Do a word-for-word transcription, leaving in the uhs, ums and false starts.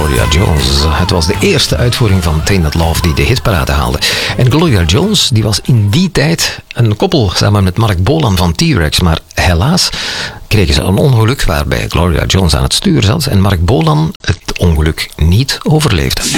Gloria Jones. Het was de eerste uitvoering van Tainted Love die de hitparade haalde. En Gloria Jones die was in die tijd een koppel samen met Mark Bolan van T-Rex. Maar helaas kregen ze een ongeluk waarbij Gloria Jones aan het stuur zat en Mark Bolan het ongeluk niet overleefde.